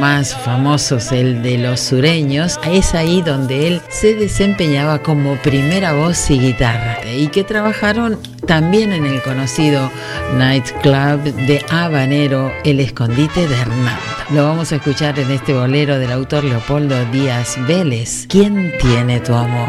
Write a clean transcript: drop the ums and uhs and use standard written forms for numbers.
más famosos, el de Los Sureños. Es ahí donde él se desempeñaba como primera voz y guitarra, y que trabajaron también en el conocido nightclub de Habanero, El Escondite de Hernando. Lo vamos a escuchar en este bolero del autor Leopoldo Díaz Vélez, ¿Quién tiene tu amor?